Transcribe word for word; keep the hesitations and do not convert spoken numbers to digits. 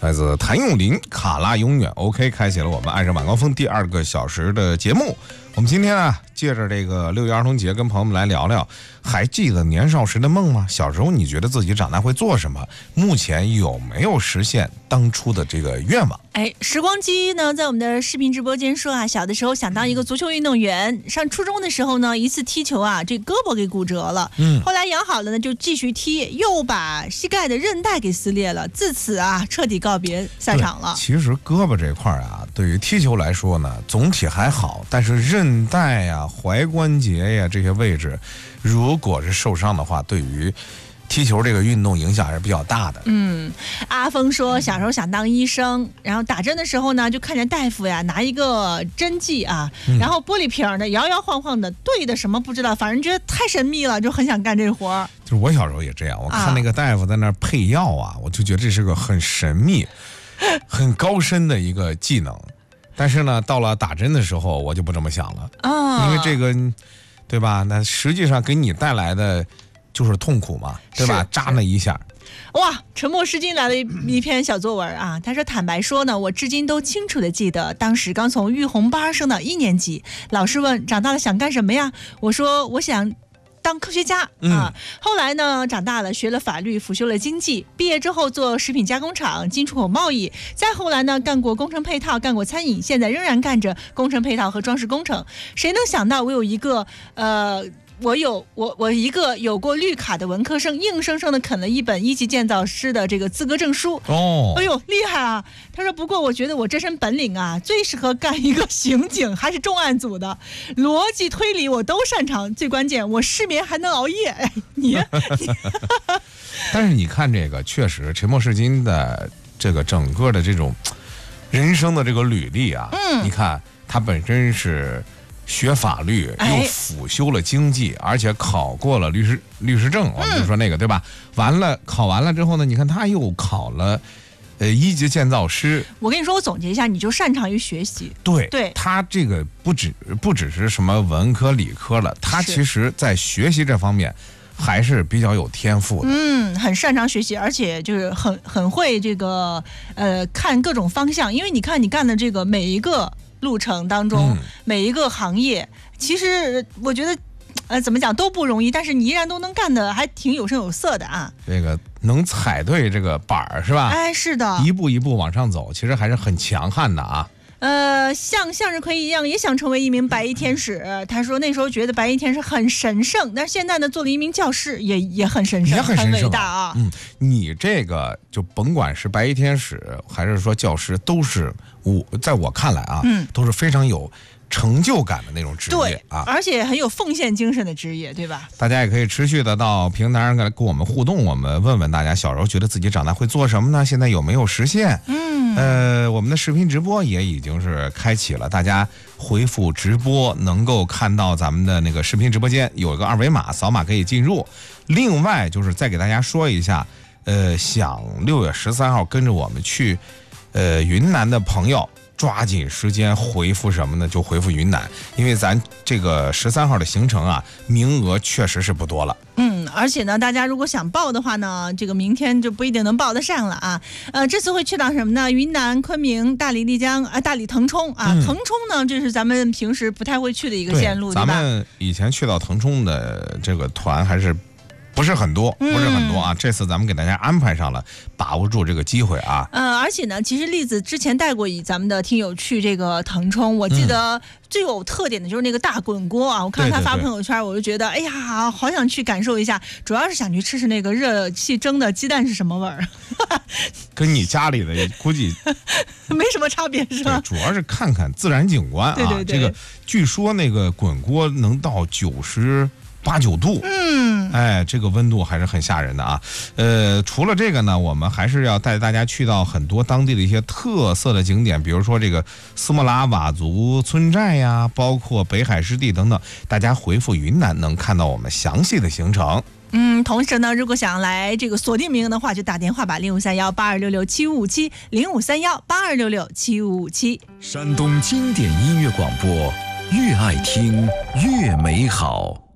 来自谭咏麟《卡拉永远》。 OK， 开启了我们爱上晚高峰第二个小时的节目。我们今天啊，借着这个六一儿童节，跟朋友们来聊聊，还记得年少时的梦吗？小时候你觉得自己长大会做什么？目前有没有实现当初的这个愿望？ 哎，时光机呢，在我们的视频直播间说啊，小的时候想当一个足球运动员，上初中的时候呢，一次踢球啊，这胳膊给骨折了，嗯，后来养好了呢，就继续踢，又把膝盖的韧带给撕裂了，自此啊，彻底告别赛场了。 其实胳膊这块啊，对于踢球来说呢，总体还好，但是韧带呀、踝关节呀这些位置，如果是受伤的话，对于踢球这个运动影响还是比较大的。 嗯，阿峰说小时候想当医生，然后打针的时候呢，就看见大夫呀拿一个针剂啊，嗯、然后玻璃瓶的摇摇晃晃的，对的什么不知道，反正觉得太神秘了，就很想干这活儿。 就是我小时候也这样，我看那个大夫在那儿配药啊，啊我就觉得这是个很神秘、很高深的一个技能。但是呢，到了打针的时候，我就不这么想了啊，因为这个，对吧？那实际上给你带来的就是痛苦嘛，对吧？扎那一下。 哇，沉默是金来了一一篇小作文啊！他说：“坦白说呢，我至今都清楚的记得，当时刚从育红班升到一年级，老师问长大了想干什么呀？我说我想当科学家啊、嗯。后来呢，长大了学了法律，辅修了经济，毕业之后做食品加工厂、进出口贸易，再后来呢，干过工程配套，干过餐饮，现在仍然干着工程配套和装饰工程。谁能想到我有一个呃。”我有我我一个有过绿卡的文科生，硬生生的啃了一本一级建造师的这个资格证书。哦，哎呦，厉害啊！他说，不过我觉得我这身本领啊，最适合干一个刑警，还是重案组的，逻辑推理我都擅长。最关键，我失眠还能熬夜。哎，你，你但是你看这个，确实沉默是金的这个整个的这种人生的这个履历啊，嗯，你看他本身是学法律，又辅修了经济，哎、而且考过了律师律师证，我们就说那个、嗯、对吧？完了，考完了之后呢，你看他又考了，呃，一级建造师。 我跟你说，我总结一下，你就擅长于学习。 对对， 他这个不只不只是什么文科理科了，他其实在学习这方面还是比较有天赋的。 嗯，很擅长学习，而且就是很很会这个呃看各种方向，因为你看你干的这个每一个路程当中、嗯、每一个行业，其实我觉得呃怎么讲都不容易，但是你依然都能干的还挺有声有色的啊。 这个能踩对这个板儿是吧？ 哎，是的， 一步一步往上走，其实还是很强悍的啊。 呃，像向日葵一样，也想成为一名白衣天使。他说那时候觉得白衣天使很神圣，但是现在呢，做了一名教师也也很神圣， 也很神圣、啊、 很伟大啊。 嗯，你这个就甭管是白衣天使还是说教师，都是我在我看来啊，嗯，都是非常有成就感的那种职业啊， 而且很有奉献精神的职业，对吧？ 大家也可以持续的到平台上来跟我们互动，我们问问大家小时候觉得自己长大会做什么呢？现在有没有实现？嗯，呃，我们的视频直播也已经是开启了，大家回复直播能够看到咱们的那个视频直播间有一个二维码，扫码可以进入。另外就是再给大家说一下，呃，想六月十三号跟着我们去呃云南的朋友，抓紧时间回复什么呢？就回复云南，因为咱这个十三号的行程啊，名额确实是不多了。 嗯，而且呢，大家如果想报的话呢，这个明天就不一定能报得上了啊。呃，这次会去到什么呢？云南、昆明、大理、丽江啊、大理、腾冲啊。嗯、腾冲呢，这是咱们平时不太会去的一个线路，对吧？ 咱们以前去到腾冲的这个团还是不是很多，不是很多啊、嗯！这次咱们给大家安排上了，把握住这个机会啊！ 呃，而且呢，其实栗子之前带过咱们的听友去这个腾冲，我记得最有特点的就是那个大滚锅啊！我看他发朋友圈，对对对，我就觉得，哎呀，好想去感受一下。主要是想去吃吃那个热气蒸的鸡蛋是什么味儿， 跟你家里的估计没什么差别，是吧？ 主要是看看自然景观啊！ 对对对， 这个据说那个滚锅能到九十八九度，嗯，哎，这个温度还是很吓人的啊。呃，除了这个呢，我们还是要带大家去到很多当地的一些特色的景点，比如说这个斯莫拉佤族村寨呀，包括北海湿地等等。大家回复云南能看到我们详细的行程。 嗯，同时呢，如果想来这个锁定名额的话，就打电话吧，零五三幺八二六六七五五七，零五三幺八二六六七五五七。 山东经典音乐广播，越爱听越美好。